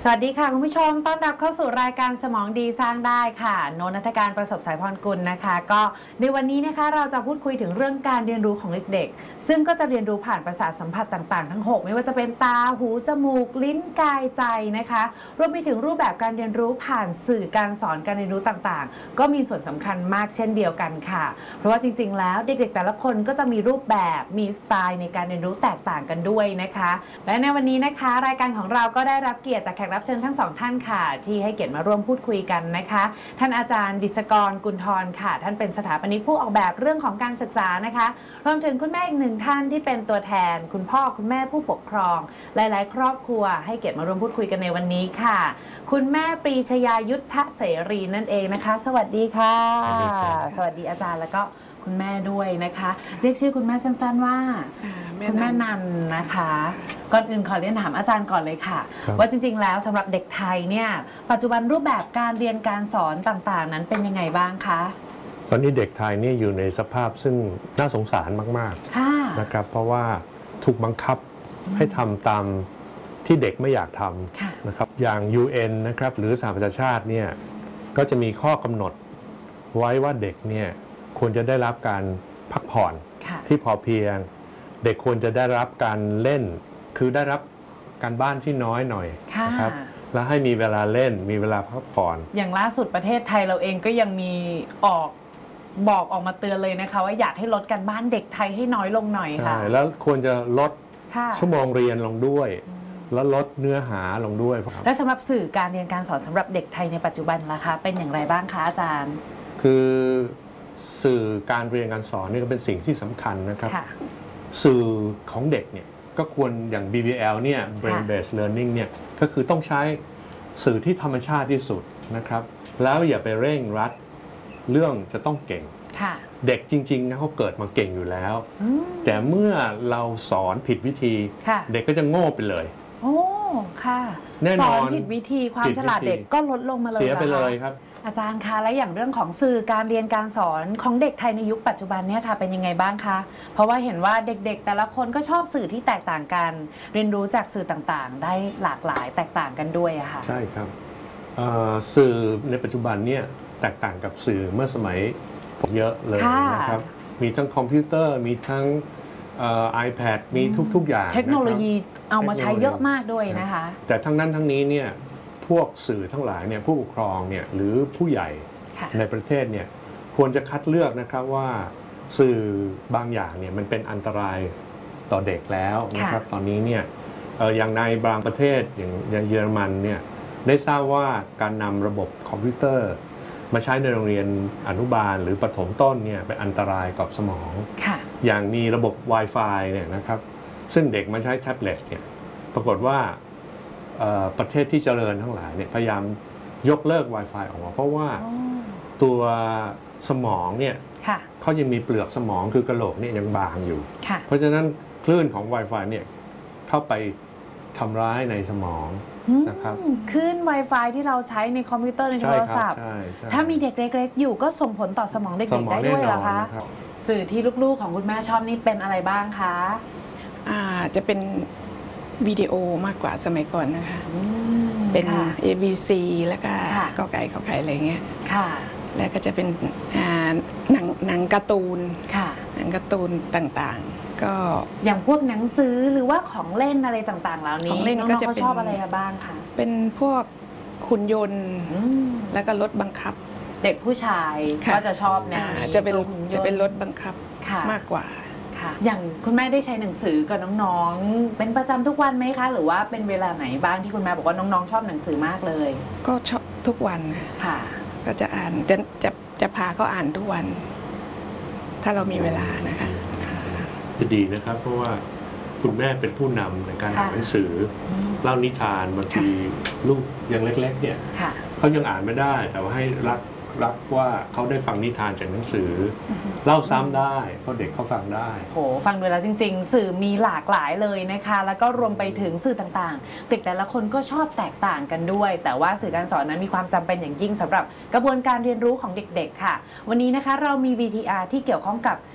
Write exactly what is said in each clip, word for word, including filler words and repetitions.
สวัสดีค่ะคุณผู้ชมต้อนรับเข้าสู่รายการสมองดีสร้างได้ค่ะโนนัฐการประสบสายพรกุลนะคะก็ในวันนี้นะคะเราจะพูดคุยถึงเรื่องการเรียนรู้ของเด็กๆซึ่งก็จะเรียนรู้ผ่านประสาทสัมผัสต่างๆทั้งหกไม่ว่าจะเป็นตาหูจมูกลิ้นกายใจนะคะรวมไปถึงรูปแบบการเรียนรู้ผ่านสื่อการสอนการเรียนรู้ต่างๆก็มีส่วนสำคัญมากเช่นเดียวกันค่ะเพราะว่าจริงๆแล้วเด็กๆแต่ละคนก็จะมีรูปแบบมีสไตล์ในการเรียนรู้แตกต่างกันด้วยนะคะและในวันนี้นะคะรายการของเราก็ได้รับเกียรติจากแขกรับเชิญทั้งสองท่านค่ะที่ให้เกียรติมาร่วมพูดคุยกันนะคะท่านอาจารย์ดิษกรกุลธรค่ะท่านเป็นสถาปนิกผู้ออกแบบเรื่องของการศึกษานะคะรวมถึงคุณแม่อีกหนึ่งท่านที่เป็นตัวแทนคุณพ่อคุณแม่ผู้ปกครองหลายๆครอบครัวให้เกียรติมาร่วมพูดคุยกันในวันนี้ค่ะคุณแม่ปรีชยายุทธเสรีนั่นเองนะคะสวัสดีค่ะสวัสดีอาจารย์แล้วก็คุณแม่ด้วยนะคะเรียกชื่อคุณแม่สั้นๆว่าคุณแม่นันนะคะก่อนอื่นขอเรียนถามอาจารย์ก่อนเลยค่ะว่าจริงๆแล้วสำหรับเด็กไทยเนี่ยปัจจุบันรูปแบบการเรียนการสอนต่างๆนั้นเป็นยังไงบ้างคะตอนนี้เด็กไทยนี่อยู่ในสภาพซึ่งน่าสงสารมากๆนะครับเพราะว่าถูกบังคับให้ทำตามที่เด็กไม่อยากทำนะครับอย่าง ยู เอ็น นะครับหรือสหประชาชาติเนี่ยก็จะมีข้อกำหนดไว้ว่าเด็กเนี่ยควรจะได้รับการพักผ่อนที่พอเพียงเด็กควรจะได้รับการเล่นคือได้รับการบ้านที่น้อยหน่อยนะครับแล้วให้มีเวลาเล่นมีเวลาพักผ่อนอย่างล่าสุดประเทศไทยเราเองก็ยังมีออกบอกออกมาเตือนเลยนะคะว่าอยากให้ลดการบ้านเด็กไทยให้น้อยลงหน่อยค่ะใช่แล้วควรจะลดชั่วโมงเรียนลงด้วยแล้วลดเนื้อหาลงด้วยและสำหรับสื่อการเรียนการสอนสำหรับเด็กไทยในปัจจุบันล่ะคะเป็นอย่างไรบ้างคะอาจารย์คือสื่อการเรียนการสอนนี่ก็เป็นสิ่งที่สำคัญนะครับสื่อของเด็กเนี่ยก็ควรอย่าง บี บี แอล เนี่ย Brain Based Learning เนี่ยก็คือต้องใช้สื่อที่ธรรมชาติที่สุดนะครับแล้วอย่าไปเร่งรัดเรื่องจะต้องเก่งเด็กจริงๆนะเขาเกิดมาเก่งอยู่แล้วแต่เมื่อเราสอนผิดวิธีเด็กก็จะโง่ไปเลยโอ้ค่ะแน่นอนสอนผิดวิธีความฉลาดเด็กก็ลดลงมาเลยเสียไปเลยครับอาจารย์คะและอย่างเรื่องของสื่อการเรียนการสอนของเด็กไทยในยุคปัจจุบันเนี่ยค่ะเป็นยังไงบ้างคะเพราะว่าเห็นว่าเด็กๆแต่ละคนก็ชอบสื่อที่แตกต่างกันเรียนรู้จากสื่อต่างๆได้หลากหลายแตกต่างกันด้วยอะค่ะใช่ครับสื่อในปัจจุบันเนี่ยแตกต่างกับสื่อเมื่อสมัยผมเยอะเลยนะครับมีทั้งคอมพิวเตอร์มีทั้งไอแพดมีทุกๆอย่างเทคโนโลยีเอามาใช้เยอะมากด้วยนะคะแต่ทั้งนั้นทั้งนี้เนี่ยพวกสื่อทั้งหลายเนี่ยผู้ปกครองเนี่ยหรือผู้ใหญ่ในประเทศเนี่ยควรจะคัดเลือกนะครับว่าสื่อบางอย่างเนี่ยมันเป็นอันตรายต่อเด็กแล้วนะครับตอนนี้เนี่ยอย่างในบางประเทศอย่างเยอรมันเนี่ยได้ทราบว่าการนำระบบคอมพิวเตอร์มาใช้ในโรงเรียนอนุบาลหรือประถมต้นเนี่ยเป็นอันตรายกับสมองอย่างมีระบบ Wi-Fi เนี่ยนะครับซึ่งเด็กมาใช้แท็บเล็ตเนี่ยปรากฏว่าประเทศที่เจริญทั้งหลายเนี่ยพยายามยกเลิก Wi-Fi ออกมาเพราะว่าตัวสมองเนี่ยเขายังมีเปลือกสมองคือกระโหลกเนี่ยยังบางอยู่เพราะฉะนั้นคลื่นของ Wi-Fi เนี่ยเข้าไปทำร้ายในสมองนะครับคลื่น Wi-Fi ที่เราใช้ในคอมพิวเตอร์ในโทรศัพท์ถ้ามีเด็กเล็กๆอยู่ก็ส่งผลต่อสมองเด็กๆได้ด้วยเหรอคะสื่อที่ลูกๆของคุณแม่ชอบนี่เป็นอะไรบ้างคะจะเป็นวิดีโอมากกว่าสมัยก่อนนะคะเป็น เอ บี ซี แล้วก็กอไก่ขอไข่อะไรเงี้ยแล้วก็จะเป็นหนังหนังการ์ตูนหนังการ์ตูนต่างๆก็อย่างพวกหนังสือหรือว่าของเล่นอะไรต่างๆเหล่านี้น้องๆเขาชอบอะไรบ้างคะเป็นพวกหุ่นยนต์แล้วก็รถบังคับเด็กผู้ชายก็จะชอบแนวนี้จะเป็นจะเป็นรถบังคับมากกว่าอย่างคุณแม่ได้ใช้หนังสือกับน้องๆเป็นประจำทุกวันไหมคะหรือว่าเป็นเวลาไหนบ้างที่คุณแม่บอกว่าน้องๆชอบหนังสือมากเลยก็ชอบทุกวันค่ะก็จะอ่านจะจะจะพาเขาอ่านทุกวันถ้าเรามีเวลานะคะจะดีนะครับเพราะว่าคุณแม่เป็นผู้นำในการอ่านหนังสือเล่านิทานบางทีลูกยังเล็กๆเนี่ยเขายังอ่านไม่ได้แต่ว่าให้รักรับว่าเขาได้ฟังนิทานจากหนังสือเล่าซ้ำได้เพราะเด็กเขาฟังได้โหฟังดูแล้วจริงๆสื่อมีหลากหลายเลยนะคะแล้วก็รวมไปถึงสื่อต่างๆเด็กแต่ละคนก็ชอบแตกต่างกันด้วยแต่ว่าสื่อการสอนนั้นมีความจำเป็นอย่างยิ่งสำหรับกระบวนการเรียนรู้ของเด็กๆค่ะวันนี้นะคะเรามี วี ที อาร์ ที่เกี่ยวข้องกับ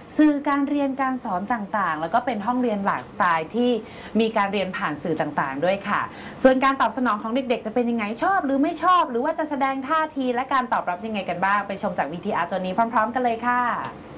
สื่อการเรียนการสอนต่างๆแล้วก็เป็นห้องเรียนหลากสไตล์ที่มีการเรียนผ่านสื่อต่างๆด้วยค่ะส่วนการตอบสนองของเด็กๆจะเป็นยังไงชอบหรือไม่ชอบหรือว่าจะแสดงท่าทีและการตอบรับยังไงกันบ้างไปชมจาก วี ที อาร์ ตัวนี้พร้อมๆกันเลยค่ะ